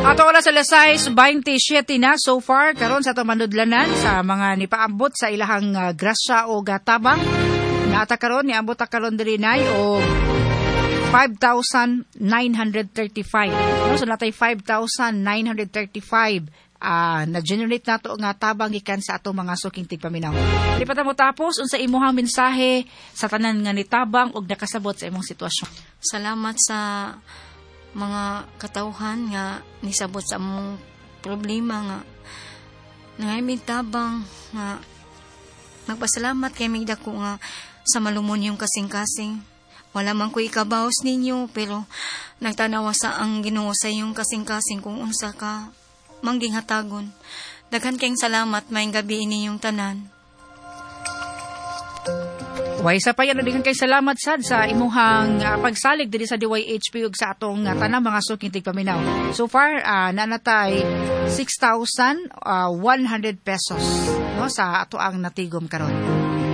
Ato oras alas 6:27 na so far karon sa atong manudlanan sa mga nipaambot sa ilahang grasya o gatabang. Naata karon niambot ta karon diri nay og 5,935. No, so natay 5,935 na-generate nato nga tabang gikan sa atong mga suking tigpaminaw. Di pa ta mo tapos unsa imuhang mensahe sa tanan nga nitabang og nakasabot sa imong sitwasyon. Salamat sa mga katawhan nga nisabot sa among problema nga nangaymin tabang nga magpasalamat kay mig dako nga sa malumon yung kasing-kasing. Wala man ko ikabaos ninyo pero nagtanawa sa ang Ginoo sa yung kasing-kasing kung unsa ka mangging hatagon. Daghan kayong salamat maayong gabi inyong tanan. Way sa payan dihan kay salamat sad sa imuhang pagsalig diri sa DYHP ug sa atong tanang mga suking tigpaminaw. So far nanatay 6,100 pesos no sa ato ang natigom karon.